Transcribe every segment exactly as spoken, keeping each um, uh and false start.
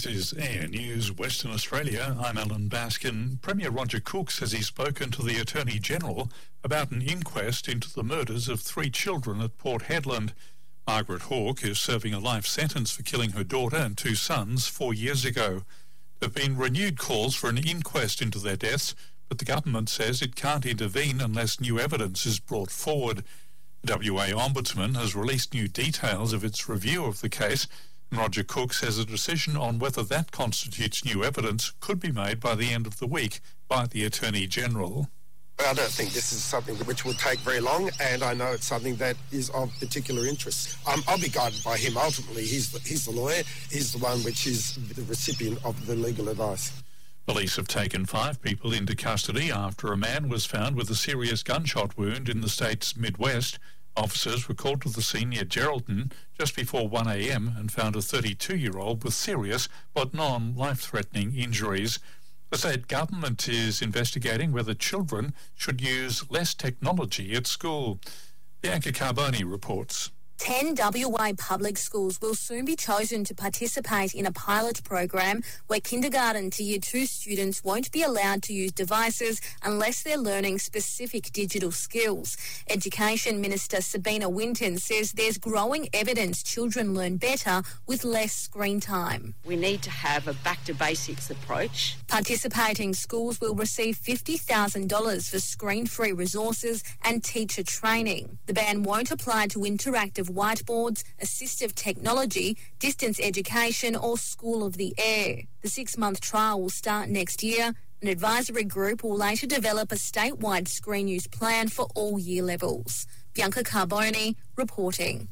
This is Air News Western Australia. I'm Alan Baskin. Premier Roger Cook says he's spoken to the Attorney-General about an inquest into the murders of three children at Port Hedland. Margaret Hawke is serving a life sentence for killing her daughter and two sons four years ago. There have been renewed calls for an inquest into their deaths, but the government says it can't intervene unless new evidence is brought forward. The W A Ombudsman has released new details of its review of the case. Roger Cook says a decision on whether that constitutes new evidence could be made by the end of the week by the Attorney-General. I don't think this is something which will take very long, and I know it's something that is of particular interest. Um, I'll be guided by him. Ultimately, he's the, he's the lawyer. He's the one which is the recipient of the legal advice. Police have taken five people into custody after a man was found with a serious gunshot wound in the state's Midwest. Officers were called to the scene near Geraldton just before one a m and found a thirty-two-year-old with serious but non-life-threatening injuries. The state government is investigating whether children should use less technology at school. Bianca Carboni reports. ten W A public schools will soon be chosen to participate in a pilot program where kindergarten to year two students won't be allowed to use devices unless they're learning specific digital skills. Education Minister Sabina Winton says there's growing evidence children learn better with less screen time. We need to have a back to basics approach. Participating schools will receive fifty thousand dollars for screen-free resources and teacher training. The ban won't apply to interactive whiteboards, assistive technology, distance education or School of the Air. The six-month trial will start next year. An advisory group will later develop a statewide screen use plan for all year levels. Bianca Carboni reporting.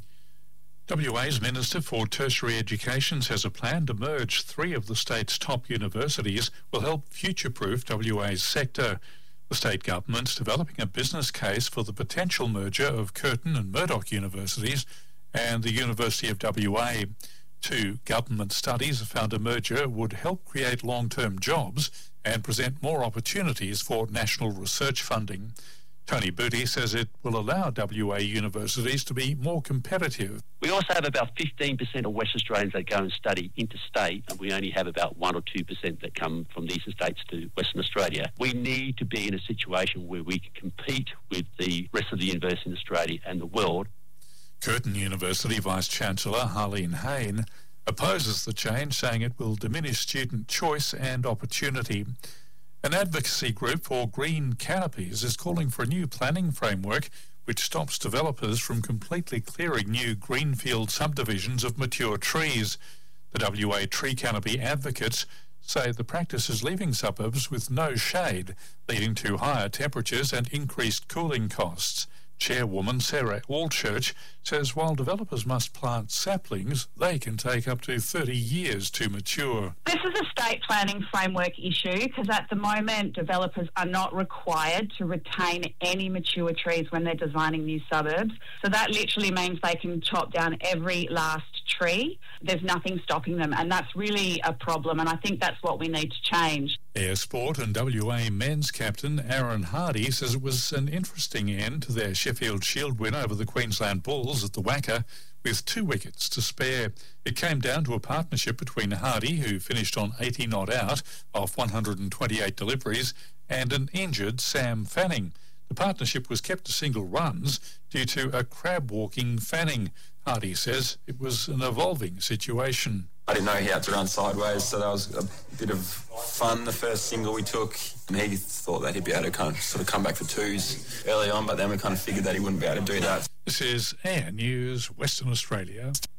W A's Minister for Tertiary Education says a plan to merge three of the state's top universities will help future-proof W A's sector. The state government's developing a business case for the potential merger of Curtin and Murdoch universities and the University of W A. Two government studies have found a merger would help create long-term jobs and present more opportunities for national research funding. Tony Booty says it will allow W A universities to be more competitive. We also have about fifteen percent of West Australians that go and study interstate, and we only have about one or two percent that come from the eastern states to Western Australia. We need to be in a situation where we can compete with the rest of the universities in Australia and the world. Curtin University Vice-Chancellor Harleen Hayne opposes the change, saying it will diminish student choice and opportunity. An advocacy group for green canopies is calling for a new planning framework which stops developers from completely clearing new greenfield subdivisions of mature trees. The W A tree canopy advocates say the practice is leaving suburbs with no shade, leading to higher temperatures and increased cooling costs. Chairwoman Sarah Allchurch says while developers must plant saplings, they can take up to thirty years to mature. This is a state planning framework issue because at the moment developers are not required to retain any mature trees when they're designing new suburbs. So that literally means they can chop down every last tree. There's nothing stopping them, and that's really a problem, and I think that's what we need to change. Air Sport and W A men's captain Aaron Hardy says it was an interesting end to their Sheffield Shield win over the Queensland Bulls at the Wacker with two wickets to spare. It came down to a partnership between Hardy, who finished on eighty not out off one hundred twenty-eight deliveries, and an injured Sam Fanning. The partnership was kept to single runs due to a crab-walking Fanning. Hardy says it was an evolving situation. I didn't know he had to run sideways, so that was a bit of fun. The first single we took, and he thought that he'd be able to kind of sort of come back for twos early on, but then we kind of figured that he wouldn't be able to do that. This is Air News Western Australia.